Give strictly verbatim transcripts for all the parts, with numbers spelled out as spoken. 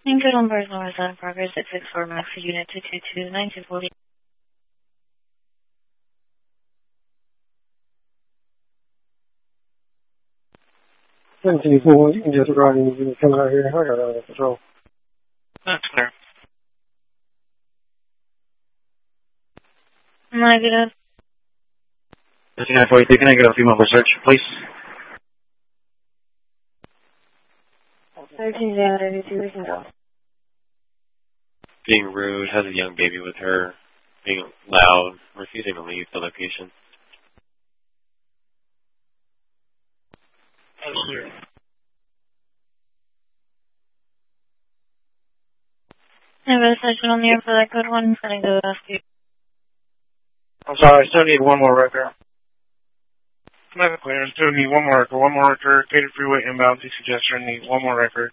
Good number is Laura Sun Progress six six four Max Unit two two two nine two four zero. seventeen four, you can just run and you can come out here. I got out of control. That's clear. Negative. fifty-nine forty-three, can I get a female for search, please? thirteen zero thirty-two, we can go. Being rude, has a young baby with her, being loud, refusing to leave the location. That's clear. I have a session on the air for that code one. I'm going to go ask you. I'm sorry, I still need one more record. Medical clearance, still need one more record. One more record. Gated freeway inbound, please suggestion, need one more record.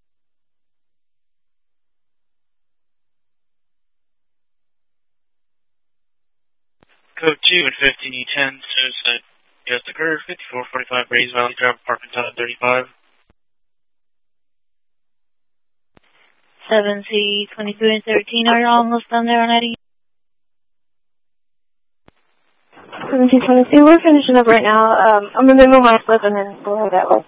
Code two at fifteen E ten, suicide. Yes, occurred, fifty-four forty-five Rays Valley Drive, apartment time thirty-five. seven C twenty-two and thirteen, are you almost done there already? seventeen twenty-two, we're finishing up right now. Um, I'm going to move my slip and then go ahead that way.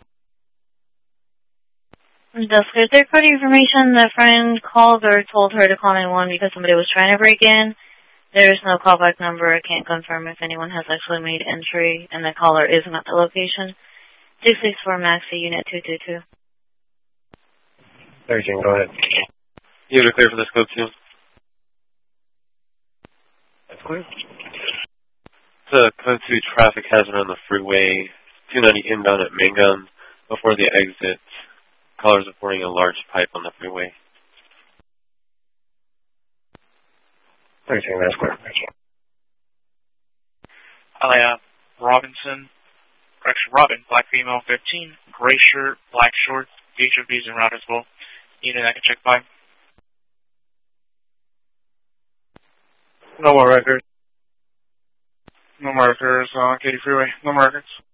That's good. Third party information, the friend called or told her to call nine one one because somebody was trying to break in. There's no callback number. I can't confirm if anyone has actually made entry and the caller isn't at the location. six six four Maxi, Unit two two two. thirteen, go ahead. You are clear for this code two? That's clear. The code two traffic hazard on the freeway, two ninety inbound at Main Gun. Before the exit, callers reporting a large pipe on the freeway. thirteen, that's clear. Alaya Robinson, correction, Robin, black female, fifteen, gray shirt, black shorts, H O Vs and routers full. Unit I can check by. No more records. No more records on Katy Freeway. No more records.